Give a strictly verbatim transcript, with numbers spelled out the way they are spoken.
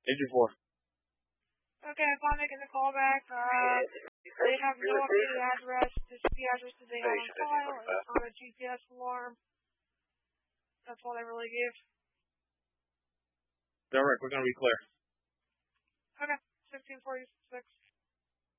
Agent four. Okay, upon making the call back, uh, they have no updated address. This is the address that they have on file. It's on a G P S alarm. That's all they really gave. Alright, we're going to be clear. Okay, sixteen forty-six.